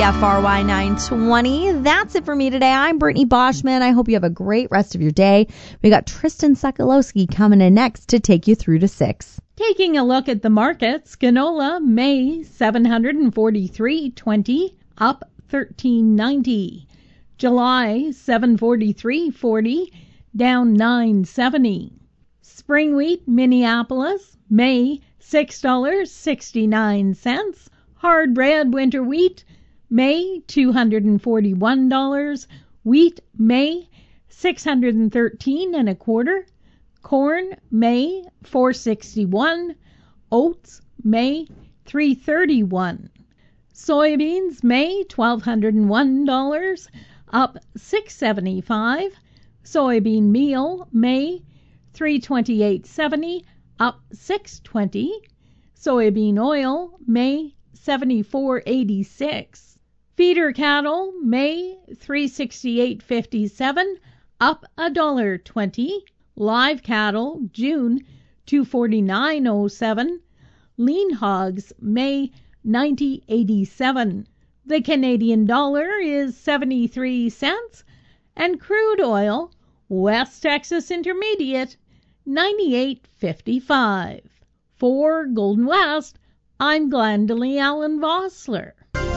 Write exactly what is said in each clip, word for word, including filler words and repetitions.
F R Y nine twenty. That's it for me today. I'm Brittany Boschman. I hope you have a great rest of your day. We got Tristan Sokolowski coming in next to take you through to six. Taking a look at the markets, canola May seven forty-three twenty, up thirteen ninety. July seven forty-three forty, down nine seventy. Spring wheat Minneapolis May six dollars and sixty-nine cents. Hard red winter wheat May two hundred forty-one dollars. Wheat May six hundred thirteen and a quarter. Corn May four sixty-one. Oats May three thirty-one. Soybeans May twelve hundred one dollars, up six seventy-five. Soybean meal May three twenty-eight seventy, up six twenty. Soybean oil May seventy-four eighty-six. Feeder cattle May three sixty-eight fifty-seven, up a dollar twenty. Live cattle June two forty-nine oh seven. Lean hogs May ninety eighty-seven. The Canadian dollar is seventy-three cents, and crude oil West Texas Intermediate ninety-eight fifty-five. For Golden West, I'm Glendalee Allen Vossler.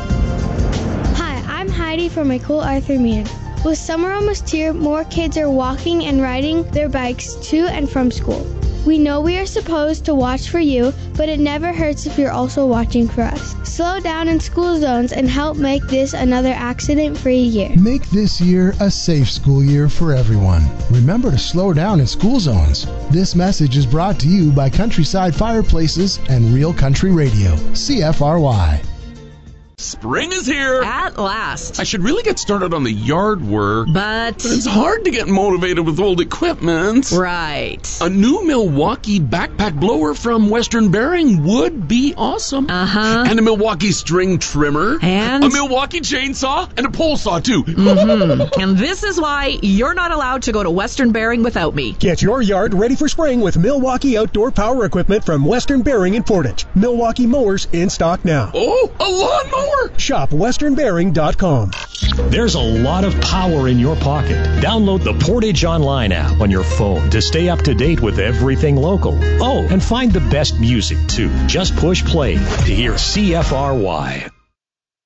Hi, I'm Heidi from my cool Arthur Meehan. With summer almost here, more kids are walking and riding their bikes to and from school. We know we are supposed to watch for you, but it never hurts if you're also watching for us. Slow down in school zones and help make this another accident-free year. Make this year a safe school year for everyone. Remember to slow down in school zones. This message is brought to you by Countryside Fireplaces and Real Country Radio, C F R Y. Spring is here. At last. I should really get started on the yard work. But... but it's hard to get motivated with old equipment. Right. A new Milwaukee backpack blower from Western Bearing would be awesome. Uh-huh. And a Milwaukee string trimmer. And? A Milwaukee chainsaw. And a pole saw, too. Mm-hmm. And this is why you're not allowed to go to Western Bearing without me. Get your yard ready for spring with Milwaukee outdoor power equipment from Western Bearing in Portage. Milwaukee mowers in stock now. Oh, a lawnmower. Shop western bearing dot com. There's a lot of power in your pocket. Download the Portage Online app on your phone to stay up to date with everything local. Oh, and find the best music, too. Just push play to hear C F R Y.